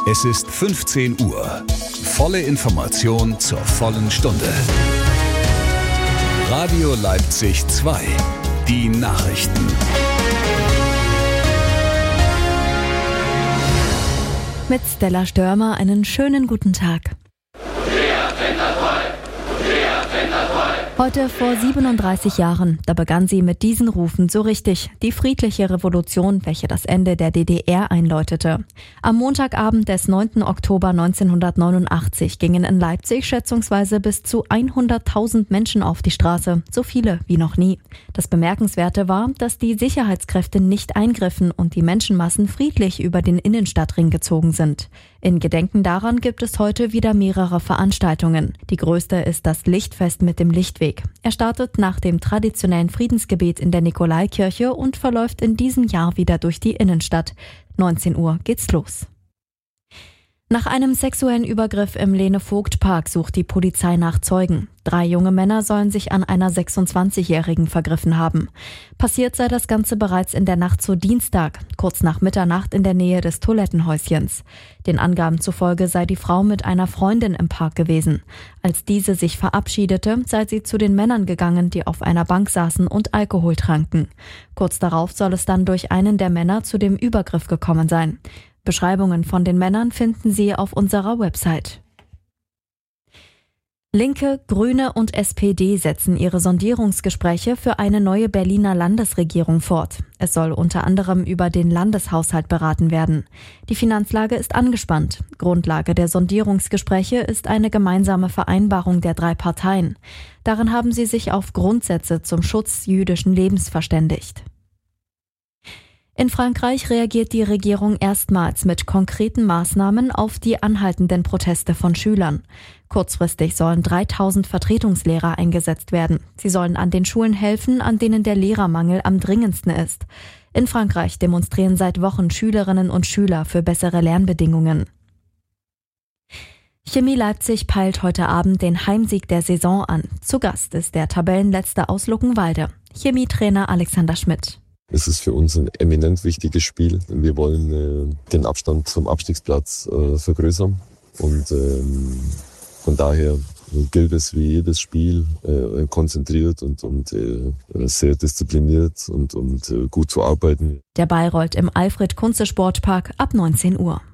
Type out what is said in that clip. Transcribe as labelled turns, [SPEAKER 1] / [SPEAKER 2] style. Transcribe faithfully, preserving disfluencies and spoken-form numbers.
[SPEAKER 1] Es ist fünfzehn Uhr. Volle Information zur vollen Stunde. Radio Leipzig zwei. Die Nachrichten.
[SPEAKER 2] Mit Stella Störmer einen schönen guten Tag. Heute vor siebenunddreißig Jahren, da begann sie mit diesen Rufen so richtig, die friedliche Revolution, welche das Ende der D D R einläutete. Am Montagabend des neunten Oktober neunzehnhundertneunundachtzig gingen in Leipzig schätzungsweise bis zu hunderttausend Menschen auf die Straße, so viele wie noch nie. Das Bemerkenswerte war, dass die Sicherheitskräfte nicht eingriffen und die Menschenmassen friedlich über den Innenstadtring gezogen sind. In Gedenken daran gibt es heute wieder mehrere Veranstaltungen. Die größte ist das Lichtfest mit dem Lichtweg. Er startet nach dem traditionellen Friedensgebet in der Nikolaikirche und verläuft in diesem Jahr wieder durch die Innenstadt. neunzehn Uhr geht's los. Nach einem sexuellen Übergriff im Lene-Vogt-Park sucht die Polizei nach Zeugen. Drei junge Männer sollen sich an einer sechsundzwanzigjährigen vergriffen haben. Passiert sei das Ganze bereits in der Nacht zu Dienstag, kurz nach Mitternacht in der Nähe des Toilettenhäuschens. Den Angaben zufolge sei die Frau mit einer Freundin im Park gewesen. Als diese sich verabschiedete, sei sie zu den Männern gegangen, die auf einer Bank saßen und Alkohol tranken. Kurz darauf soll es dann durch einen der Männer zu dem Übergriff gekommen sein. Beschreibungen von den Männern finden Sie auf unserer Website. Linke, Grüne und S P D setzen ihre Sondierungsgespräche für eine neue Berliner Landesregierung fort. Es soll unter anderem über den Landeshaushalt beraten werden. Die Finanzlage ist angespannt. Grundlage der Sondierungsgespräche ist eine gemeinsame Vereinbarung der drei Parteien. Darin haben sie sich auf Grundsätze zum Schutz jüdischen Lebens verständigt. In Frankreich reagiert die Regierung erstmals mit konkreten Maßnahmen auf die anhaltenden Proteste von Schülern. Kurzfristig sollen dreitausend Vertretungslehrer eingesetzt werden. Sie sollen an den Schulen helfen, an denen der Lehrermangel am dringendsten ist. In Frankreich demonstrieren seit Wochen Schülerinnen und Schüler für bessere Lernbedingungen. Chemie Leipzig peilt heute Abend den Heimsieg der Saison an. Zu Gast ist der Tabellenletzte aus Luckenwalde. Chemietrainer Alexander Schmidt.
[SPEAKER 3] Es ist für uns ein eminent wichtiges Spiel. Wir wollen äh, den Abstand zum Abstiegsplatz äh, vergrößern und ähm, von daher gilt es wie jedes Spiel äh, konzentriert und, und äh, sehr diszipliniert und, und äh, gut zu arbeiten.
[SPEAKER 2] Der Ball rollt im Alfred-Kunze-Sportpark ab neunzehn Uhr.